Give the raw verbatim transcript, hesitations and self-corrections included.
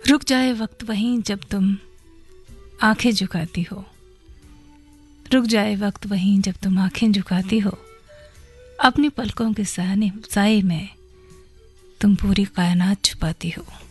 रुक जाए वक्त वहीं जब तुम आंखें झुकाती हो, रुक जाए वक्त वहीं जब तुम आंखें झुकाती हो, अपनी पलकों के साने साए में तुम पूरी कायनात छुपाती हो।